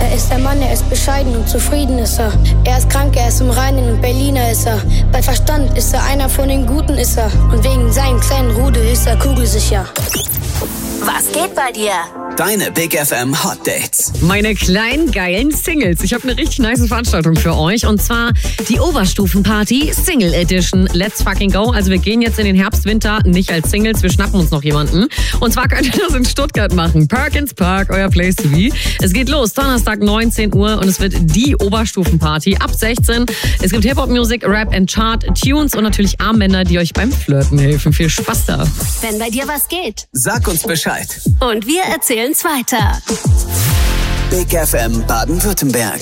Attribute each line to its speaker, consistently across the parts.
Speaker 1: Er ist der Mann, er ist bescheiden und zufrieden ist er. Er ist krank, er ist im Reinen und Berliner ist er. Bei Verstand ist er einer von den Guten ist er. Und wegen seinen kleinen Rudel ist er kugelsicher.
Speaker 2: Was geht bei dir?
Speaker 3: Deine Big FM Hot Dates.
Speaker 4: Meine kleinen geilen Singles. Ich habe eine richtig nice Veranstaltung für euch. Und zwar die Oberstufenparty Single Edition. Let's fucking go. Also wir gehen jetzt in den Herbst, Winter nicht als Singles. Wir schnappen uns noch jemanden. Und zwar könnt ihr das in Stuttgart machen. Perkins Park, euer Place to be. Es geht los, Donnerstag 19 Uhr. Und es wird die Oberstufenparty ab 16. Es gibt Hip-Hop-Musik, Rap and Chart, Tunes und natürlich Armbänder, die euch beim Flirten helfen. Viel Spaß da.
Speaker 2: Wenn bei dir was geht,
Speaker 3: Sag uns Bescheid.
Speaker 2: und wir erzählen's weiter.
Speaker 3: Big FM Baden-Württemberg.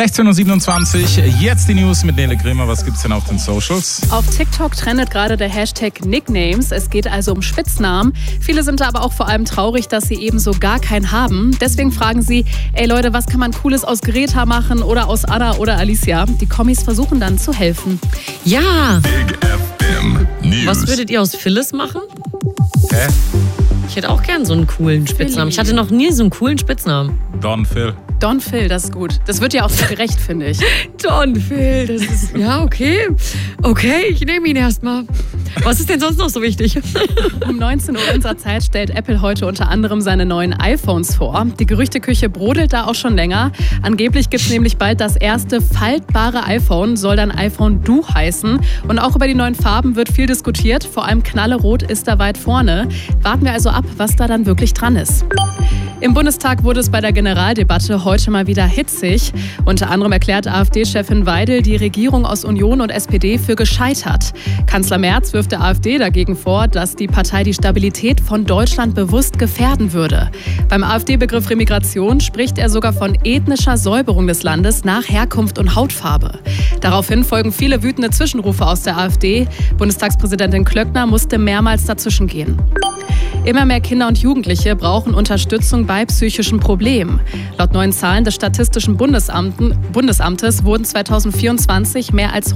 Speaker 5: 16.27 Uhr, jetzt die News mit Nele Grimmer. Was gibt's denn auf den Socials?
Speaker 6: Auf TikTok trendet gerade der Hashtag Nicknames. Es geht also um Spitznamen. Viele sind da aber auch vor allem traurig, dass sie eben so gar keinen haben. Deswegen fragen sie, ey Leute, was kann man Cooles aus Greta machen oder aus Anna oder Alicia? Die Kommis versuchen dann zu helfen.
Speaker 4: Ja,
Speaker 7: Big FM News.
Speaker 4: was würdet ihr aus Phyllis machen?
Speaker 5: Hä?
Speaker 4: Ich hätte auch gern so einen coolen Spitznamen. Ich hatte noch nie so einen coolen Spitznamen.
Speaker 5: Don Phil.
Speaker 6: Don Phil, das ist gut. Das wird ja auch so gerecht, finde ich.
Speaker 4: Don Phil, das ist... Ja, okay. Okay, ich nehme ihn erstmal. Was ist denn sonst noch so wichtig?
Speaker 6: Um 19 Uhr unserer Zeit stellt Apple heute unter anderem seine neuen iPhones vor. Die Gerüchteküche brodelt da auch schon länger. Angeblich gibt es nämlich bald das erste faltbare iPhone, soll dann iPhone Du heißen. Und auch über die neuen Farben wird viel diskutiert. Vor allem Knallerot ist da weit vorne. Warten wir also ab, was da dann wirklich dran ist. Im Bundestag wurde es bei der Generaldebatte heute mal wieder hitzig. Unter anderem erklärt AfD-Chefin Weidel die Regierung aus Union und SPD für gescheitert. Kanzler Merz wirft der AfD dagegen vor, dass die Partei die Stabilität von Deutschland bewusst gefährden würde. Beim AfD-Begriff Remigration spricht er sogar von ethnischer Säuberung des Landes nach Herkunft und Hautfarbe. Daraufhin folgen viele wütende Zwischenrufe aus der AfD. Bundestagspräsidentin Klöckner musste mehrmals dazwischengehen. Immer mehr Kinder und Jugendliche brauchen Unterstützung bei psychischen Problemen. Laut neuen Zahlen des Statistischen Bundesamtes wurden 2024 mehr als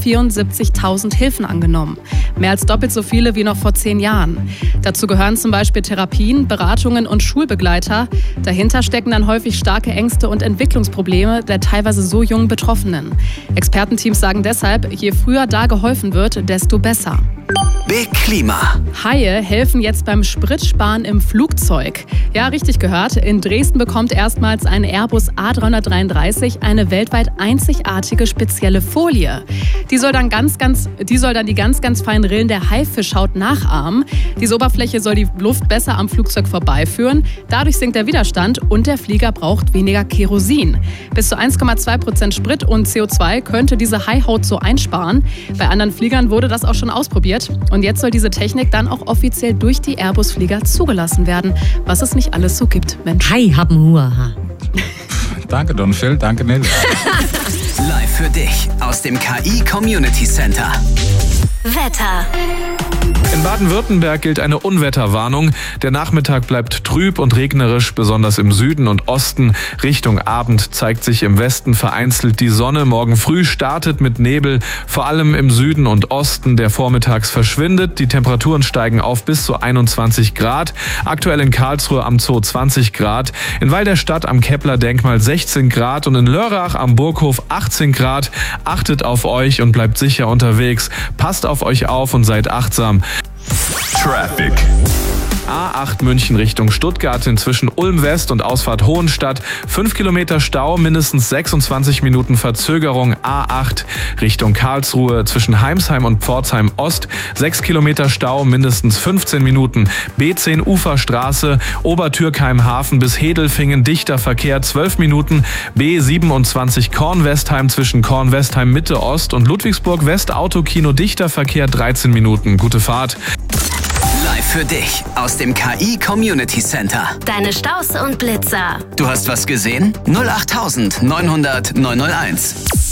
Speaker 6: 174.000 Hilfen angenommen. Mehr als doppelt so viele wie noch vor 10 Jahren. Dazu gehören zum Beispiel Therapien, Beratungen und Schulbegleiter. Dahinter stecken dann häufig starke Ängste und Entwicklungsprobleme der teilweise so jungen Betroffenen. Expertenteams sagen deshalb, je früher da geholfen wird, desto besser.
Speaker 3: Big Klima.
Speaker 6: Haie helfen jetzt beim Spritsparen im Flugzeug. Ja, richtig gehört. In Dresden bekommt erstmals ein Airbus A333 eine weltweit einzigartige spezielle Folie. Die soll dann die ganz feinen Rillen der Haifischhaut nachahmen. Diese Oberfläche soll die Luft besser am Flugzeug vorbeiführen. Dadurch sinkt der Widerstand und der Flieger braucht weniger Kerosin. Bis zu 1,2% Sprit und CO2 könnte diese Haihaut so einsparen. Bei anderen Fliegern wurde das auch schon ausprobiert. Und jetzt soll diese Technik dann auch offiziell durch die Airbus-Flieger zugelassen werden, was es nicht alles so gibt, Mensch.
Speaker 4: Hi, haben Huaha.
Speaker 5: Danke, Don Phil. Danke, Nele.
Speaker 3: Live für dich aus dem KI Community Center.
Speaker 2: Wetter.
Speaker 8: In Baden-Württemberg gilt eine Unwetterwarnung. Der Nachmittag bleibt trüb und regnerisch, besonders im Süden und Osten. Richtung Abend zeigt sich im Westen vereinzelt die Sonne. Morgen früh startet mit Nebel, vor allem im Süden und Osten, der vormittags verschwindet. Die Temperaturen steigen auf bis zu 21 Grad. Aktuell in Karlsruhe am Zoo 20 Grad. In Weil der Stadt am Kepler-Denkmal 16 Grad und in Lörrach am Burghof 18 Grad. Achtet auf euch und bleibt sicher unterwegs. Passt auf euch auf und seid achtsam.
Speaker 7: Traffic.
Speaker 8: A8 München Richtung Stuttgart, inzwischen Ulm West und Ausfahrt Hohenstadt. 5 Kilometer Stau, mindestens 26 Minuten Verzögerung. A8 Richtung Karlsruhe, zwischen Heimsheim und Pforzheim Ost. 6 Kilometer Stau, mindestens 15 Minuten. B10 Uferstraße, Obertürkheim Hafen bis Hedelfingen, dichter Verkehr 12 Minuten. B27 Kornwestheim zwischen Kornwestheim Mitte Ost und Ludwigsburg West Autokino, dichter Verkehr 13 Minuten. Gute Fahrt.
Speaker 3: Live für dich aus dem KI Community Center.
Speaker 2: Deine Staus und Blitzer.
Speaker 3: Du hast was gesehen? 08900 901.